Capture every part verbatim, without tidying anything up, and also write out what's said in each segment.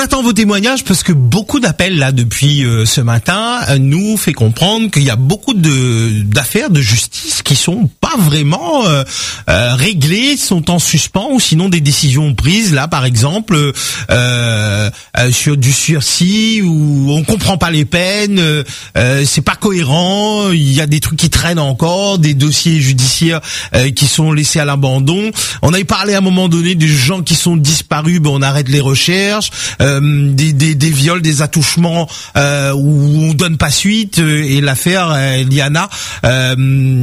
attend vos témoignages parce que beaucoup d'appels là depuis euh, ce matin euh, nous fait comprendre qu'il y a beaucoup de d'affaires de justice qui sont pas vraiment euh, euh, réglées, sont en suspens ou sinon des décisions prises là par exemple euh, euh, sur du sursis où on comprend pas les peines, euh, c'est pas cohérent, il y a des trucs qui traînent encore, des dossiers judiciaires euh, qui sont laissés à l'abandon. On avait parlé à un moment donné des gens qui sont disparus, ben on arrête les recherches, euh, des, des, des viols, des attouchements euh, où on donne pas suite, euh, et l'affaire euh, Liana, euh,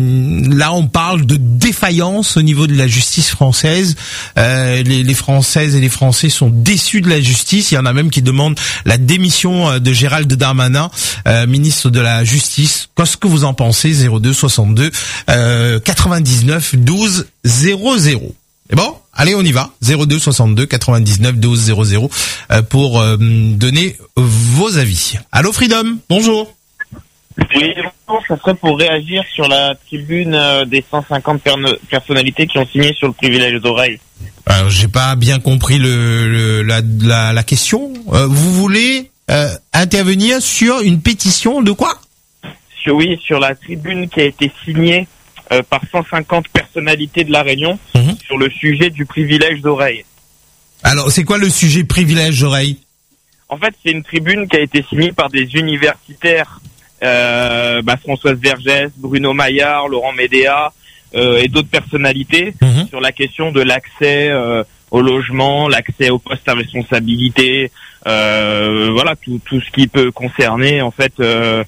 là on parle de défaillance au niveau de la justice française. Euh, les, les Françaises et les Français sont déçus de la justice. Il y en a même qui demandent la démission de Gérald Darmanin, euh, ministre de la Justice. Qu'est-ce que vous en pensez? Zéro deux soixante-deux euh, quatre-vingt-dix-neuf douze zéro zéro. Et bon, allez, on y va. Zéro deux soixante-deux quatre-vingt-dix-neuf douze zéro zéro euh, pour euh, donner vos avis. Allô Freedom, bonjour. Oui, bonjour, ça serait pour réagir sur la tribune euh, des cent cinquante per- personnalités qui ont signé sur le privilège d'oreille. Alors, j'ai pas bien compris le, le la, la la question. Euh, vous voulez euh, intervenir sur une pétition de quoi? Sur, oui, sur la tribune qui a été signée euh, par cent cinquante personnalités de La Réunion mmh. sur le sujet du privilège d'oreille. Alors, c'est quoi le sujet privilège d'oreille? En fait, c'est une tribune qui a été signée par des universitaires, euh, bah, Françoise Vergès, Bruno Maillard, Laurent Médéa euh, et d'autres personnalités mmh. sur la question de l'accès euh, au logement, l'accès aux postes à responsabilité, euh, voilà, tout, tout ce qui peut concerner en fait euh,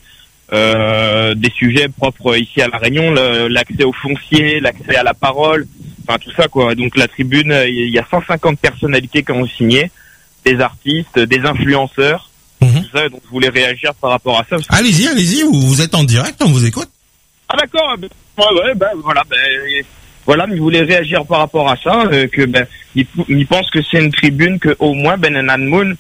euh, des sujets propres ici à La Réunion, le, l'accès au foncier, l'accès à la parole, enfin tout ça quoi. Donc la tribune, il y a cent cinquante personnalités qui ont signé, des artistes, des influenceurs, mmh. tout ça. Donc je voulais réagir par rapport à ça. Allez-y, allez-y, vous, vous êtes en direct, on vous écoute. Ah d'accord, ben, ouais, ouais, ben voilà, ben voilà, mais je voulais réagir par rapport à ça, euh, que ben ils, ils pensent que c'est une tribune que au moins Ben Moon,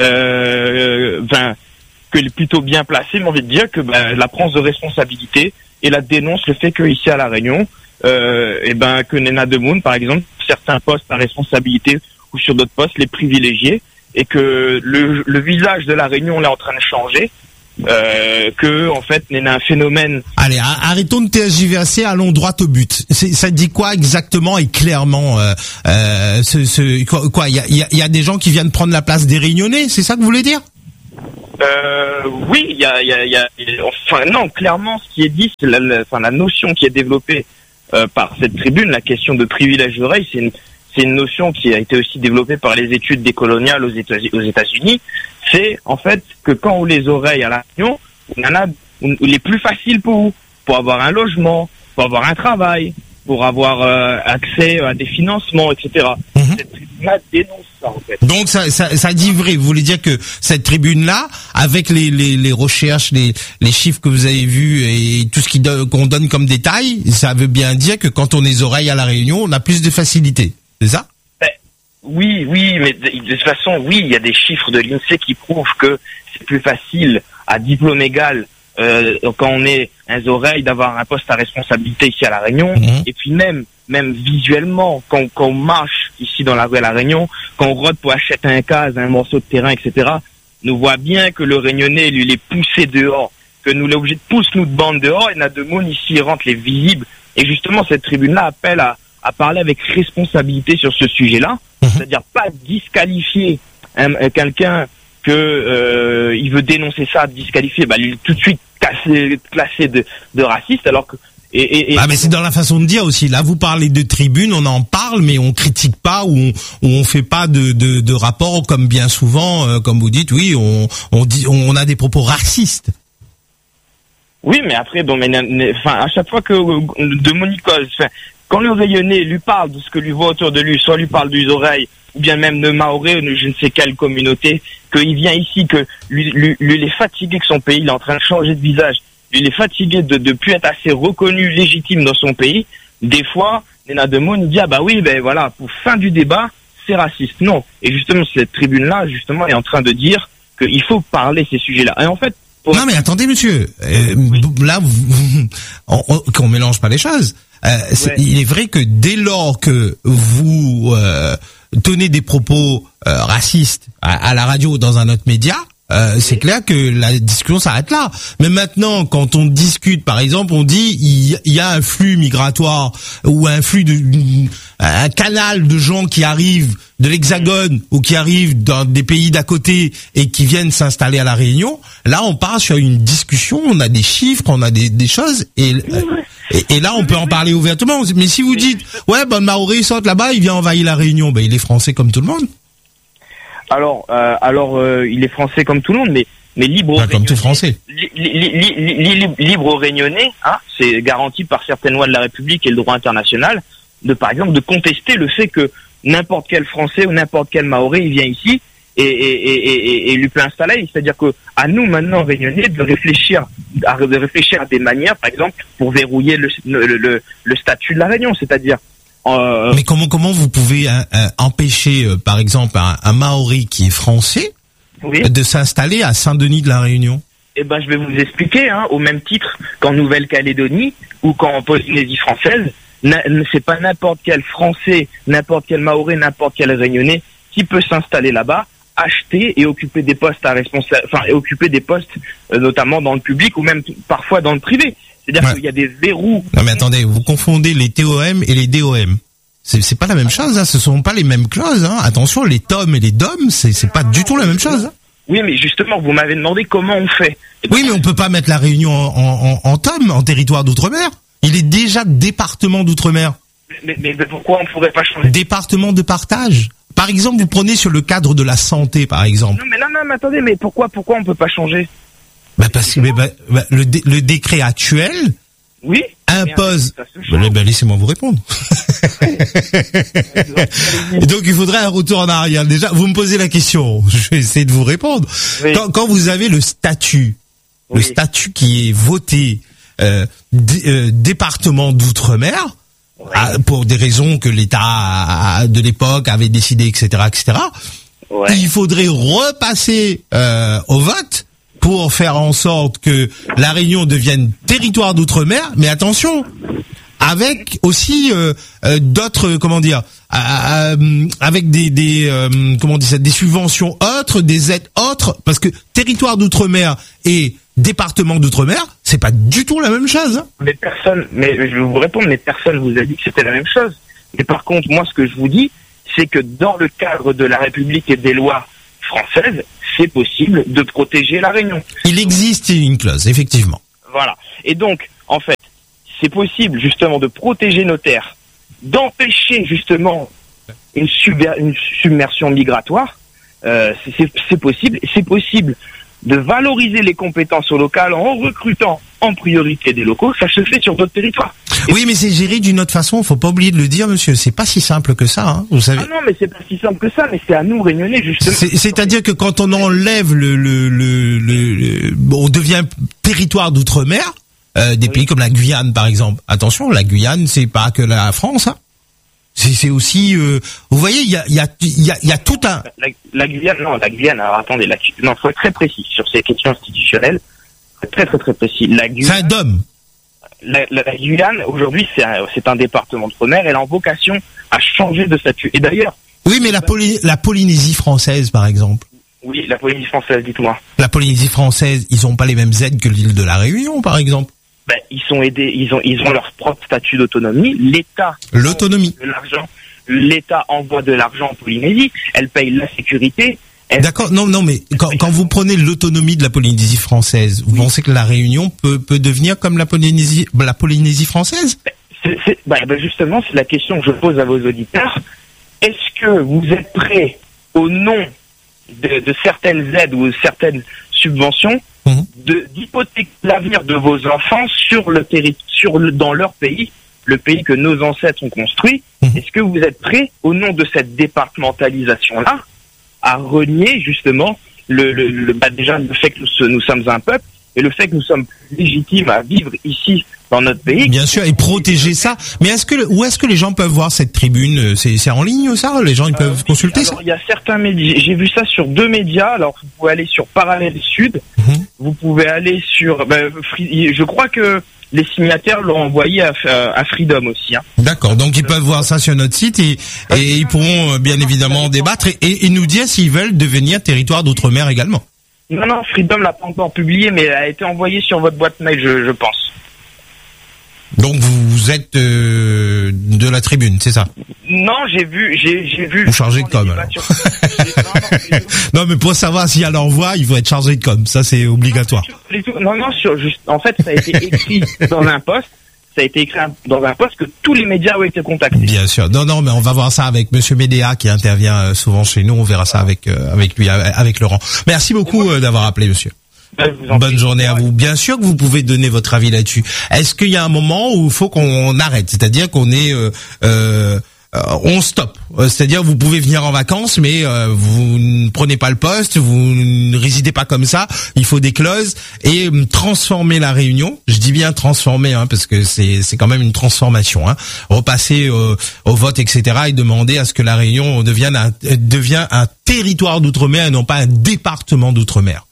euh, ben que plutôt bien placé, mais envie de dire que ben la prend de responsabilité et la dénonce le fait que ici à La Réunion, euh, et ben que Nena Demoun par exemple, certains postes à responsabilité ou sur d'autres postes les privilégiés, et que le, le visage de La Réunion là est en train de changer. Euh, que en fait il y a un phénomène. Allez, arrêtons de tergiverser, allons droit au but. C'est, ça dit quoi exactement et clairement euh, euh, ce, ce, quoi il y a, y, a, y a des gens qui viennent prendre la place des Réunionnais, c'est ça que vous voulez dire? Euh, oui, il y a, y a, y a, enfin non, clairement ce qui est dit, c'est la, la, enfin, la notion qui est développée euh, par cette tribune, la question de privilège d'oreille, c'est une c'est une notion qui a été aussi développée par les études décoloniales aux États- aux États-Unis. C'est en fait que quand on les oreilles à La Réunion, il y en a les plus faciles pour vous, pour avoir un logement, pour avoir un travail, pour avoir euh, accès à des financements, et cetera. Mmh. Cette tribune-là dénonce ça en fait. Donc ça, ça, ça dit vrai. Vous voulez dire que cette tribune-là, avec les, les, les recherches, les, les chiffres que vous avez vus et tout ce qui do- qu'on donne comme détail, ça veut bien dire que quand on les oreille à La Réunion, on a plus de facilité. C'est ça? Ben, oui, oui, mais de, de toute façon, oui, il y a des chiffres de l'INSEE qui prouvent que c'est plus facile à diplôme égal euh, quand on est un oreille d'avoir un poste à responsabilité ici à La Réunion. Mmh. Et puis même, même visuellement, quand, quand on marche ici dans la rue à La Réunion, quand on rôde pour acheter un case, un morceau de terrain, et cetera, nous voit bien que le Réunionnais, lui, il est poussé dehors, que nous l'est obligé de pousser nous de bande dehors, et Nademoun ici rentre les visibles. Et justement, cette tribune-là appelle à à parler avec responsabilité sur ce sujet-là, mmh. c'est-à-dire pas disqualifier hein, quelqu'un que euh, il veut dénoncer ça, disqualifier, bah lui tout de suite classé, classé de, de raciste, alors que et, et, et ah mais c'est dans la façon de dire aussi. Là vous parlez de tribune, on en parle, mais on critique pas ou on, ou on fait pas de, de, de rapport comme bien souvent, euh, comme vous dites, oui, on, on dit, on a des propos racistes. Oui, mais après, bon, mais, enfin, à chaque fois que de Monica, enfin, quand le Réunionnais lui parle de ce que lui voit autour de lui, soit lui parle des oreilles, ou bien même de Maoré, ou de je ne sais quelle communauté, qu'il vient ici, que lui, lui, lui il est fatigué que son pays, il est en train de changer de visage, lui, il est fatigué de ne plus être assez reconnu, légitime dans son pays, des fois, Nena Demoun dit, ah bah oui, ben voilà, pour fin du débat, c'est raciste. Non. Et justement, cette tribune-là, justement, est en train de dire qu'il faut parler ces sujets-là. Et en fait, pour... Non mais attendez monsieur, euh, oui. là vous, on, on, qu'on mélange pas les choses. Euh, ouais. Il est vrai que dès lors que vous euh, tenez des propos euh, racistes à, à la radio ou dans un autre média, euh, c'est clair que la discussion s'arrête là. Mais maintenant, quand on discute, par exemple, on dit il y, y a un flux migratoire ou un flux de un canal de gens qui arrivent de l'Hexagone ou qui arrivent dans des pays d'à côté et qui viennent s'installer à la Réunion. Là, on part sur une discussion, on a des chiffres, on a des, des choses et, et et là, on peut en parler ouvertement. Mais si vous dites ouais, ben Maoré sort là-bas, il vient envahir la Réunion, ben il est français comme tout le monde. Alors, euh, alors, euh, il est français comme tout le monde, mais mais libre. Enfin, comme tout français. Li, li, li, li, li, libre aux Réunionnais, hein, c'est garanti par certaines lois de la République et le droit international, de par exemple de contester le fait que n'importe quel Français ou n'importe quel Maoré il vient ici et et et et, et lui peut installer. C'est-à-dire que à nous maintenant Réunionnais de réfléchir, à, de réfléchir à des manières, par exemple, pour verrouiller le le le, le statut de la Réunion, c'est-à-dire. Euh, Mais comment comment vous pouvez euh, euh, empêcher, euh, par exemple, un, un Maori qui est français oui. de s'installer à Saint-Denis de la Réunion? Eh ben, je vais vous expliquer, hein, au même titre qu'en Nouvelle-Calédonie ou qu'en Polynésie française, c'est pas n'importe quel Français, n'importe quel Maoré, n'importe quel Réunionnais qui peut s'installer là-bas, acheter et occuper des postes à responsable, enfin, et occuper des postes euh, notamment dans le public ou même parfois dans le privé. C'est-à-dire ouais. qu'il y a des verrous. Non mais attendez, vous confondez les T O M et les D O M. C'est, c'est pas la même chose, hein. Ce sont pas les mêmes clauses, hein. Attention, les T O M et les D O M, c'est, c'est pas du tout la même chose, hein. Oui, mais justement, vous m'avez demandé comment on fait. Oui, mais on peut pas mettre la Réunion en, en, en T O M, en territoire d'outre-mer. Il est déjà département d'outre-mer. Mais, mais, mais pourquoi on pourrait pas changer? Département de partage. Par exemple, vous prenez sur le cadre de la santé, par exemple. Non, mais non, non, mais attendez, mais pourquoi, pourquoi on peut pas changer? Bah parce que mais bah, bah, le, dé, le décret actuel oui, impose. Bah, bah, laissez-moi vous répondre. Et donc il faudrait un retour en arrière. Déjà, vous me posez la question, je vais essayer de vous répondre. Oui. Quand, quand vous avez le statut, oui. le statut qui est voté euh, d- euh, département d'outre-mer. Oui. À, pour des raisons que l'État de l'époque avait décidé, et cetera, et cetera. Ouais. Il faudrait repasser euh, au vote pour faire en sorte que la Réunion devienne territoire d'outre-mer. Mais attention, avec aussi euh, euh, d'autres, comment dire, euh, euh, avec des, des euh, comment on dit ça, des subventions autres, des aides autres, parce que territoire d'outre-mer et département d'outre-mer, c'est pas du tout la même chose. Hein. Mais personne, mais je vais vous répondre, mais personne vous a dit que c'était la même chose. Mais par contre, moi, ce que je vous dis, c'est que dans le cadre de la République et des lois françaises, c'est possible de protéger la Réunion. Il existe une clause, effectivement. Voilà. Et donc, en fait, c'est possible justement de protéger nos terres, d'empêcher justement une, subver- une submersion migratoire. Euh, c'est, c'est, c'est possible. C'est possible de valoriser les compétences locales en recrutant en priorité des locaux. Ça se fait sur d'autres territoires. Et oui, mais c'est géré d'une autre façon. Faut pas oublier de le dire, monsieur. C'est pas si simple que ça, hein, vous savez. Ah non, mais c'est pas si simple que ça. Mais c'est à nous, Réunionnais, justement. C'est, c'est-à-dire que quand on enlève le, le, le, le, le on devient territoire d'outre-mer, euh, des oui. pays comme la Guyane, par exemple. Attention, la Guyane, c'est pas que la France, hein. C'est, c'est aussi, euh, vous voyez, il y a, il y a, il y a, il y a tout un. La, la Guyane, non, la Guyane. Alors attendez, la, non, faut être très précis sur ces questions institutionnelles. Très, très, très précis. La Guyane. C'est un D O M. La, la, la Guyane, aujourd'hui, c'est un, c'est un département d'outre-mer. Elle a en vocation à changer de statut. Et d'ailleurs. Oui, mais la, Poly, la Polynésie française, par exemple. Oui, la Polynésie française, dites-moi. La Polynésie française, ils ont pas les mêmes aides que l'île de la Réunion, par exemple. Ben, ils sont aidés, ils ont, ils ont leur propre statut d'autonomie. L'État. L'autonomie. De l'argent. L'État envoie de l'argent en Polynésie. Elle paye la sécurité. Elle D'accord. Non, non, mais quand, quand vous prenez l'autonomie de la Polynésie française, vous oui. pensez que la Réunion peut, peut devenir comme la Polynésie, la Polynésie française? Ben, c'est, c'est, ben, ben justement, c'est la question que je pose à vos auditeurs. Est-ce que vous êtes prêts, au nom de, de certaines aides ou de certaines subventions, mmh. de, d'hypothéquer l'avenir de vos enfants sur le territoire, sur le, dans leur pays, le pays que nos ancêtres ont construit? Mmh. Est-ce que vous êtes prêts, au nom de cette départementalisation-là, à renier justement le, le, le bah déjà le fait que nous, nous sommes un peuple et le fait que nous sommes légitimes à vivre ici dans notre pays. Bien sûr, et protéger ça. Mais est-ce que où est-ce que les gens peuvent voir cette tribune? C'est, c'est en ligne ça? Les gens ils peuvent euh, consulter alors, ça? Il y a certains médias. J'ai vu ça sur deux médias. Alors vous pouvez aller sur Parallèle Sud. Mm-hmm. Vous pouvez aller sur. Ben, je crois que les signataires l'ont envoyé à, à Freedom aussi. Hein. D'accord, donc ils peuvent voir ça sur notre site et, et ils pourront bien évidemment débattre et, et, et nous dire s'ils veulent devenir territoire d'outre-mer également. Non, non, Freedom l'a pas encore publié, mais elle a été envoyée sur votre boîte mail, je, je pense. Donc vous êtes euh, de la tribune, c'est ça? Non, j'ai vu, j'ai, j'ai vu. Vous chargez de com alors. Sur... non, non, non, mais pour savoir s'il y a l'envoi, il faut être chargé de com, ça c'est obligatoire. Non, non, sur, juste, en fait, ça a été écrit dans un post. Ça a été écrit dans un poste que tous les médias ont été contactés. Bien sûr. Non, non, mais on va voir ça avec Monsieur Médéa qui intervient souvent chez nous. On verra ça avec euh, avec lui, avec Laurent. Merci beaucoup euh, d'avoir appelé, monsieur. Bonne journée à vous. Bien sûr que vous pouvez donner votre avis là-dessus. Est-ce qu'il y a un moment où il faut qu'on arrête, c'est-à-dire qu'on est euh, euh, on stoppe, c'est-à-dire vous pouvez venir en vacances, mais euh, vous ne prenez pas le poste, vous ne résidez pas comme ça. Il faut des clauses et euh, transformer la Réunion. Je dis bien transformer, hein, parce que c'est c'est quand même une transformation. Hein. Repasser euh, au vote, et cetera, et demander à ce que la Réunion devienne un devienne un territoire d'outre-mer et non pas un département d'outre-mer.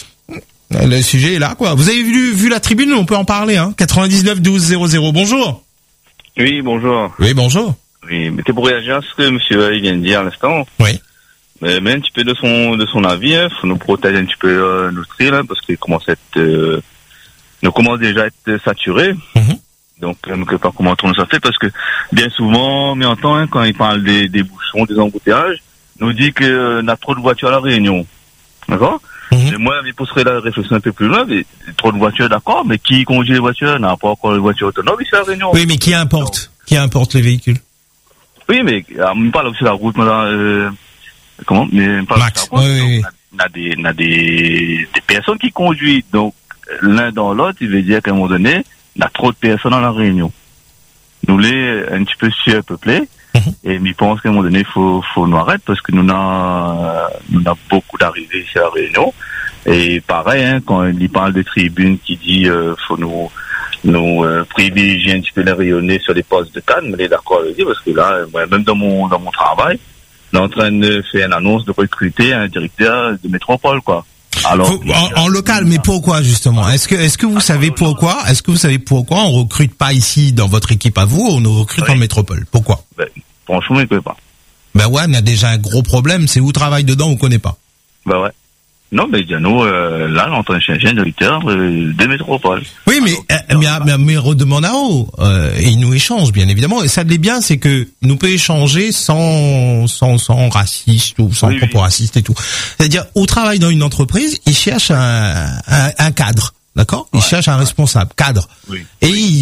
Le sujet est là, quoi. Vous avez vu vu la tribune, on peut en parler. Hein. quatre-vingt-dix-neuf douze zéro zéro. Bonjour. Oui, bonjour. Oui, bonjour. Oui, mais c'est pour réagir à ce que monsieur vient de dire à l'instant. Oui. Mais, mais un petit peu de son de son avis, hein, faut nous protéger un petit peu euh, notre île, hein, parce qu'il commence à être, euh, nous commence déjà à être saturé. Mm-hmm. Donc, je ne sais pas comment on ça fait, parce que bien souvent, on entend hein, quand il parle des, des bouchons, des embouteillages, nous dit que euh, on a trop de voitures à la Réunion, d'accord. Mm-hmm. Mais moi, je pousserais la réflexion un peu plus loin. Mais trop de voitures, d'accord, mais qui conduit les voitures? On n'a pas encore les voitures autonomes ici à la Réunion. Oui, mais qui importe? Donc, qui importe les véhicules? Oui, mais on parle aussi de la route, madame. Euh, comment? Mais on parle Max. de la route. Oui, oui. On a, des, on a des, des personnes qui conduisent. Donc, l'un dans l'autre, il veut dire qu'à un moment donné, on a trop de personnes dans la Réunion. Nous les un petit peu surpeuplés. Mm-hmm. Et je pense qu'à un moment donné, il faut, faut nous arrêter parce que nous avons, nous avons beaucoup d'arrivées ici à la Réunion. Et pareil, hein, quand il parle de tribune qui dit, euh, faut nous, nous euh, privilégier un petit peu les rayonnés sur les postes de Cannes, mais d'accord avec lui, parce que là, moi, même dans mon dans mon travail, on est en train de faire une annonce de recruter un directeur de métropole, quoi. Alors Faut, en, en local, mais pourquoi justement? Est-ce que est-ce que vous savez pourquoi? Est-ce que vous savez pourquoi on recrute pas ici dans votre équipe à vous, on nous recrute oui. en métropole? Pourquoi? Ben, franchement, je ne connais pas. Ben ouais, on a déjà un gros problème, c'est où travaille dedans, on connaît pas. Ben ouais. Non, mais nous, euh, là, on est en train de chercher un directeur euh, de métropole. Oui, mais alors, euh, mais, mais, mais redemande à haut, euh, et il nous échange, bien évidemment. Et ça l'est bien, c'est que nous peut échanger sans sans sans raciste ou sans oui, propos oui. racistes et tout. C'est-à-dire, au travail dans une entreprise, il cherche un un, un cadre, d'accord? Il ouais, cherche un ouais. responsable, cadre. Oui. Et oui. il